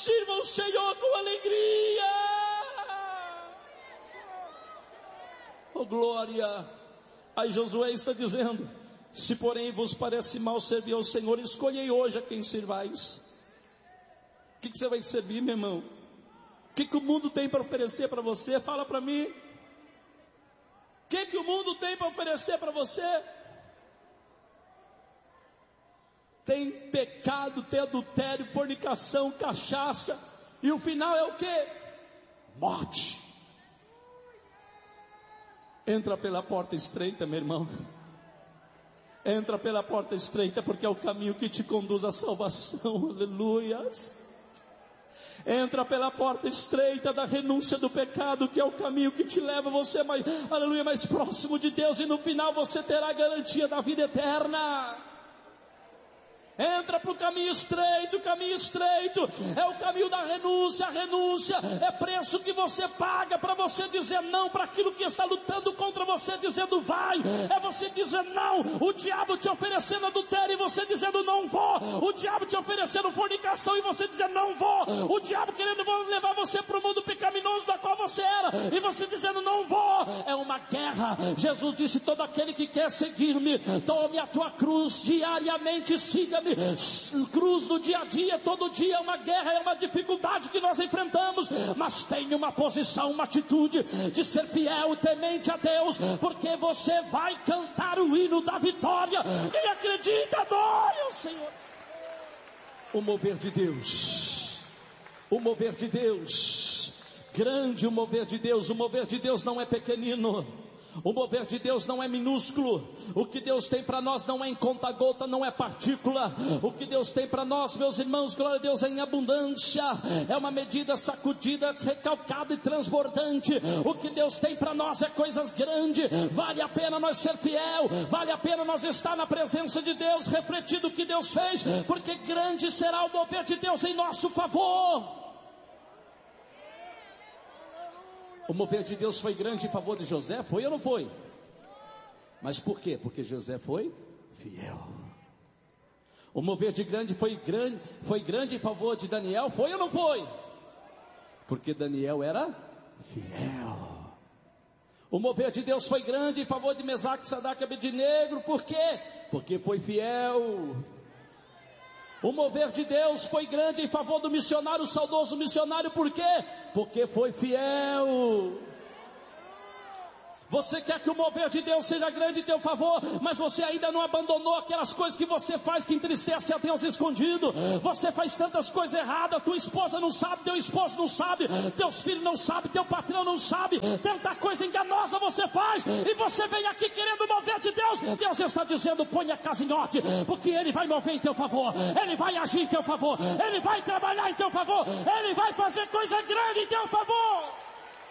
sirva o Senhor com alegria. Oh glória. Aí Josué está dizendo: se porém vos parece mal servir ao Senhor, escolhei hoje a quem servais. O que você vai servir, meu irmão? O que o mundo tem para oferecer para você? Fala para mim. O que o mundo tem para oferecer para você? Tem pecado, tem adultério, fornicação, cachaça. E o final é o quê? Morte. Entra pela porta estreita, meu irmão. Entra pela porta estreita, porque é o caminho que te conduz à salvação. Aleluias. Entra pela porta estreita da renúncia do pecado, que é o caminho que te leva você mais, aleluia, mais próximo de Deus, e no final você terá a garantia da vida eterna. Entra para o caminho estreito. O caminho estreito é o caminho da renúncia. A renúncia é preço que você paga para você dizer não para aquilo que está lutando contra você, dizendo vai. É você dizer não. O diabo te oferecendo adultério e você dizendo não vou. O diabo te oferecendo fornicação e você dizendo não vou. O diabo querendo levar você para o mundo pecaminoso da qual você era e você dizendo não vou. É uma guerra. Jesus disse: todo aquele que quer seguir-me, tome a tua cruz diariamente, siga-me. Cruz no dia a dia, todo dia é uma guerra, é uma dificuldade que nós enfrentamos, mas tenha uma posição, uma atitude de ser fiel e temente a Deus, porque você vai cantar o hino da vitória. Quem acredita, adore o Senhor. O mover de Deus, o mover de Deus, grande o mover de Deus. O mover de Deus não é pequenino. O mover de Deus não é minúsculo. O que Deus tem para nós não é em conta-gota, não é partícula. O que Deus tem para nós, meus irmãos, glória a Deus, é em abundância. É uma medida sacudida, recalcada e transbordante. O que Deus tem para nós é coisas grandes. Vale a pena nós ser fiel. Vale a pena nós estar na presença de Deus, refletindo o que Deus fez, porque grande será o mover de Deus em nosso favor. O mover de Deus foi grande em favor de José, foi ou não foi? Mas por quê? Porque José foi fiel. O mover de grande foi grande em favor de Daniel, foi ou não foi? Porque Daniel era fiel. O mover de Deus foi grande em favor de Mesaque, Sadraque e Abednego, por quê? Porque foi fiel. O mover de Deus foi grande em favor do missionário, o saudoso missionário, por quê? Porque foi fiel. Você quer que o mover de Deus seja grande em teu favor, mas você ainda não abandonou aquelas coisas que você faz que entristece a Deus escondido. Você faz tantas coisas erradas, tua esposa não sabe, teu esposo não sabe, teus filhos não sabem, teu patrão não sabe, tanta coisa enganosa você faz, e você vem aqui querendo o mover de Deus. Deus está dizendo: põe a casa em ordem, porque Ele vai mover em teu favor, Ele vai agir em teu favor, Ele vai trabalhar em teu favor, Ele vai fazer coisa grande em teu favor.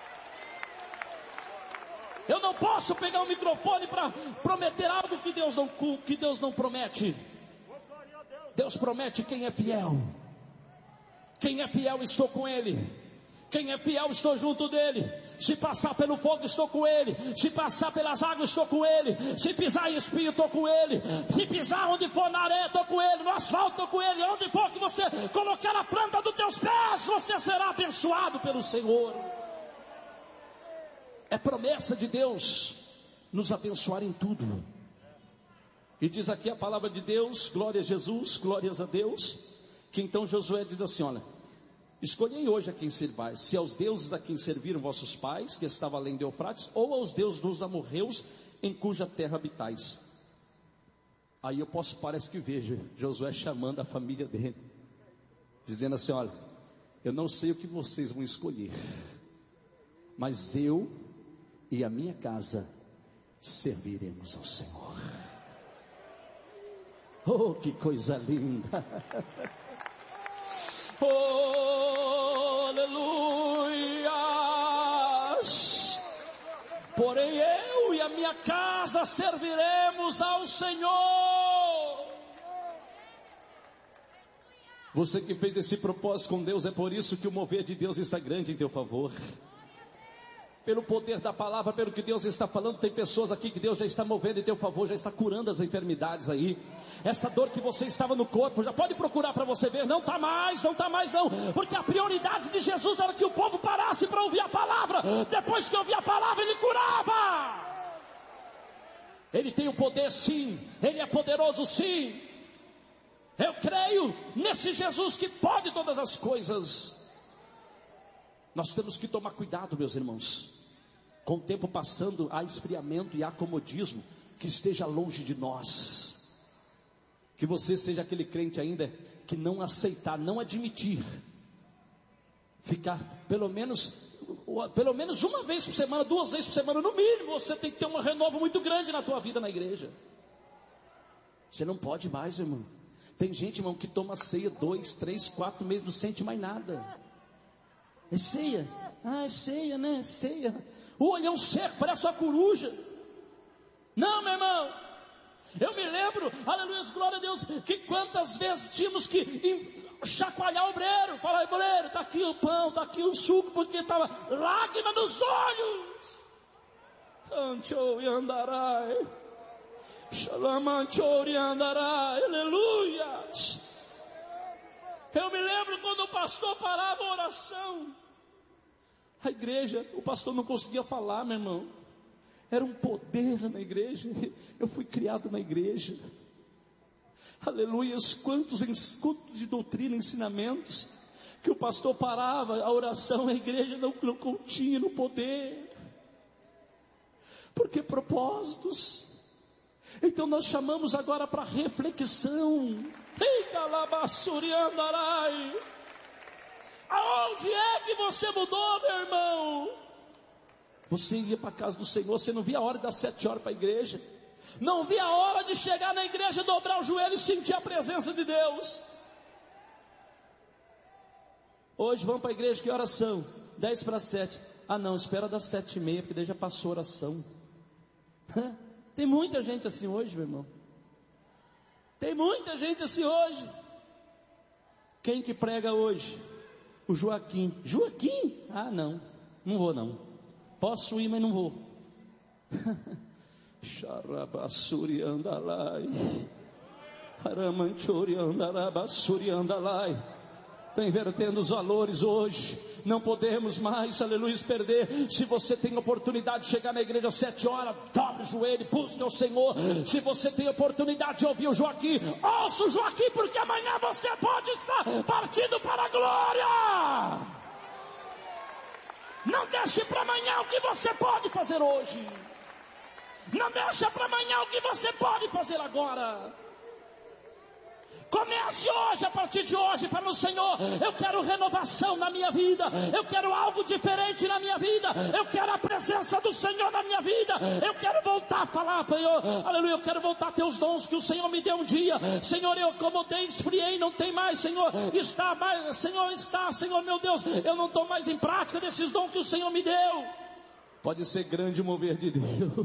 Eu não posso pegar o microfone para prometer algo que Deus não promete. Deus promete quem é fiel. Quem é fiel, estou com Ele. Quem é fiel, estou junto dEle. Se passar pelo fogo, estou com Ele. Se passar pelas águas, estou com Ele. Se pisar em espinho, estou com Ele. Se pisar onde for na areia, estou com Ele. No asfalto, estou com Ele. Onde for que você colocar a planta dos teus pés, você será abençoado pelo Senhor. É promessa de Deus nos abençoar em tudo. E diz aqui a palavra de Deus, glória a Jesus, glórias a Deus, que então Josué diz assim: olha, escolhei hoje a quem servais, se aos deuses a quem serviram vossos pais, que estava além do Eufrates, ou aos deuses dos amorreus, em cuja terra habitais. Aí parece que vejo Josué chamando a família dele, dizendo assim: olha, eu não sei o que vocês vão escolher, mas eu e a minha casa serviremos ao Senhor. Oh, que coisa linda! Oh, aleluias! Porém eu e a minha casa serviremos ao Senhor. Você que fez esse propósito com Deus, é por isso que o mover de Deus está grande em teu favor. pelo poder da palavra, pelo que Deus está falando. Tem pessoas aqui que Deus já está movendo em teu favor, já está curando as enfermidades aí. Essa dor que você estava no corpo, já pode procurar para você ver. Não está mais não, porque a prioridade de Jesus era que o povo parasse para ouvir a palavra. Depois que ouvia a palavra, ele curava. Ele tem o poder sim, ele é poderoso sim. Eu creio nesse Jesus que pode todas as coisas. Nós temos que tomar cuidado, meus irmãos. Com o tempo passando, há esfriamento e há comodismo. Que esteja longe de nós. Que você seja aquele crente ainda que não aceitar, não admitir, ficar pelo menos uma vez por semana, 2 vezes por semana, no mínimo. Você tem que ter um renovo muito grande na tua vida na igreja. Você não pode mais, irmão. Tem gente, irmão, que toma ceia 2, 3, 4 meses, não sente mais nada. É ceia. É ceia, né? É ceia. O olhão seco, parece uma coruja. Não, meu irmão. Eu me lembro, aleluia, glória a Deus, que quantas vezes tínhamos que chacoalhar o obreiro. Falar, obreiro, está aqui o pão, está aqui o suco, porque estava lágrima nos olhos. Anchou e andarai. Shalom, anchou e andarai. Aleluia. Eu me lembro quando o pastor parava a oração. A igreja, o pastor não conseguia falar, meu irmão. Era um poder na igreja. Eu fui criado na igreja. Aleluias, quantos de doutrina, ensinamentos, que o pastor parava a oração, a igreja não continha no poder. Porque propósitos. Então nós chamamos agora para reflexão. Aonde é que você mudou, meu irmão? Você ia para a casa do Senhor, você não via a hora das 7 horas para a igreja, não via a hora de chegar na igreja, dobrar o joelho e sentir a presença de Deus. Hoje vamos para a igreja, que horas são? 10 para 7. Ah não, espera das 7h30, porque daí já passou a oração. Tem muita gente assim hoje, meu irmão. Tem muita gente assim hoje. Quem que prega hoje? O Joaquim. Joaquim? Ah não vou não. Posso ir, mas não vou. Xarabassuri andalai. Aramanchori andarabassuri andalai. Está invertendo os valores hoje. Não podemos mais, aleluia, perder. Se você tem oportunidade de chegar na igreja às 7 horas, dobre o joelho, busque ao Senhor. Se você tem oportunidade de ouvir o Joaquim, ouça o Joaquim, porque amanhã você pode estar partindo para a glória. Não deixe para amanhã o que você pode fazer hoje. Não deixe para amanhã o que você pode fazer agora. Comece hoje, a partir de hoje, falando: Senhor, eu quero renovação na minha vida, eu quero algo diferente na minha vida, eu quero a presença do Senhor na minha vida, eu quero voltar a falar, Senhor, aleluia, eu quero voltar a ter os dons que o Senhor me deu um dia. Senhor, eu acomodei, esfriei, não tem mais, Senhor, Senhor meu Deus, eu não estou mais em prática desses dons que o Senhor me deu. Pode ser grande o mover de Deus.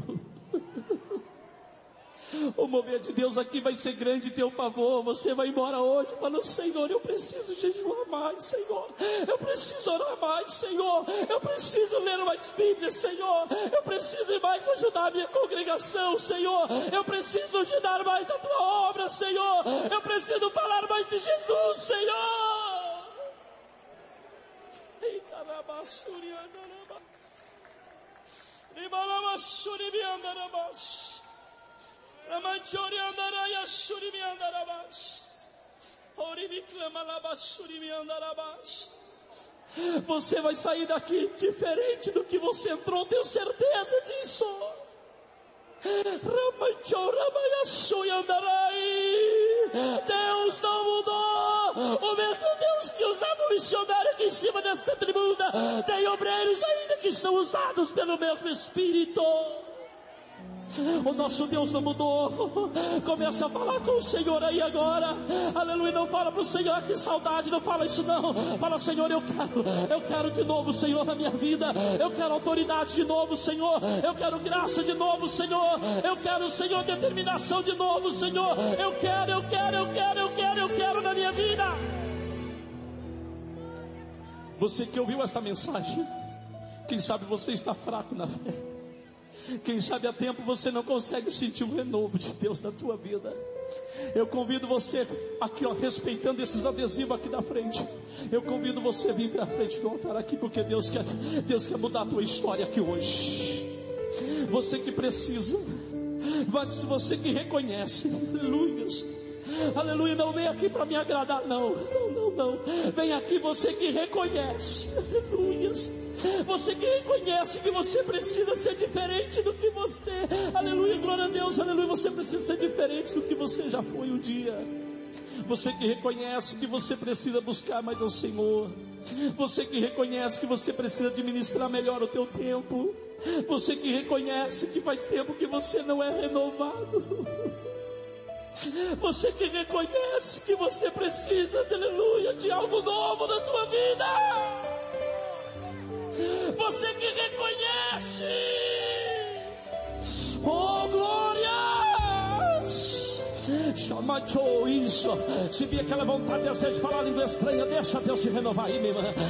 O mover de Deus aqui vai ser grande em teu favor. Você vai embora hoje falando: Senhor, eu preciso jejuar mais, Senhor, eu preciso orar mais, Senhor, eu preciso ler mais Bíblia, Senhor, eu preciso ir mais ajudar a minha congregação, Senhor, eu preciso ajudar mais a tua obra, Senhor, eu preciso falar mais de Jesus, Senhor. Ei, carabasuri andarabas, ribalabasuri biandarabas. Você vai sair daqui diferente do que você entrou, tenho certeza disso. Deus não mudou. O mesmo Deus que usava o missionário aqui em cima desta tribuna, tem obreiros ainda que são usados pelo mesmo Espírito. O nosso Deus não mudou. Comece a falar com o Senhor aí agora. Aleluia, não fala para o Senhor: que saudade, não fala isso não. Fala: Senhor, eu quero de novo, Senhor, na minha vida. Eu quero autoridade de novo, Senhor. Eu quero graça de novo, Senhor. Eu quero, Senhor, determinação de novo, Senhor. Eu quero na minha vida. Você que ouviu essa mensagem, Quem sabe você está fraco na fé. Quem sabe há tempo você não consegue sentir o renovo de Deus na tua vida. Eu convido você aqui, ó, respeitando esses adesivos aqui da frente. Eu convido você a vir para frente do altar aqui, porque Deus quer mudar a tua história aqui hoje. Você que precisa, mas você que reconhece, aleluia. Aleluia, não vem aqui para me agradar, não. Vem aqui você que reconhece, aleluia. Você que reconhece que você precisa ser diferente do que você, aleluia, glória a Deus, aleluia. Você precisa ser diferente do que você já foi um dia. Você que reconhece que você precisa buscar mais ao Senhor. Você que reconhece que você precisa administrar melhor o teu tempo. Você que reconhece que faz tempo que você não é renovado. Você que reconhece que você precisa, aleluia, de algo novo na tua vida. Você que reconhece, oh glórias, chamou isso. Se vir aquela vontade de falar língua estranha, deixa Deus te renovar aí, minha irmã.